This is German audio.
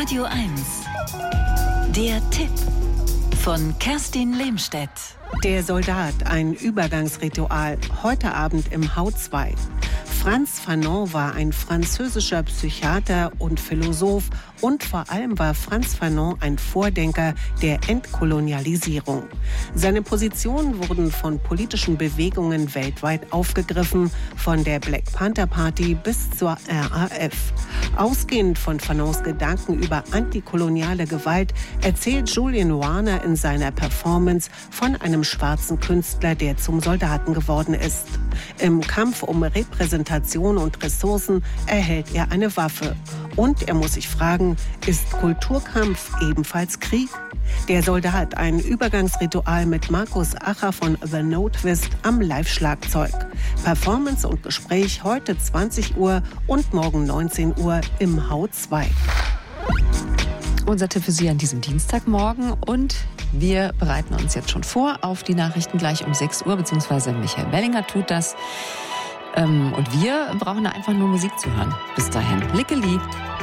Radio 1. Der Tipp von Kerstin Lehmstedt. Der Soldat, ein Übergangsritual, heute Abend im H2. Frantz Fanon war ein französischer Psychiater und Philosoph und vor allem war Frantz Fanon ein Vordenker der Entkolonialisierung. Seine Positionen wurden von politischen Bewegungen weltweit aufgegriffen, von der Black Panther Party bis zur RAF. Ausgehend von Fanons Gedanken über antikoloniale Gewalt erzählt Julian Warner in seiner Performance von einem schwarzen Künstler, der zum Soldaten geworden ist. Im Kampf um Repräsentation und Ressourcen erhält er eine Waffe. Und er muss sich fragen, ist Kulturkampf ebenfalls Krieg? Der Soldat, ein Übergangsritual mit Markus Acher von The Notewist am Live-Schlagzeug. Performance und Gespräch heute 20 Uhr und morgen 19 Uhr im H2. Unser Tipp für Sie an diesem Dienstagmorgen und wir bereiten uns jetzt schon vor auf die Nachrichten gleich um 6 Uhr, beziehungsweise Michael Bellinger tut das. Und wir brauchen da einfach nur Musik zu hören. Bis dahin, Lickeli.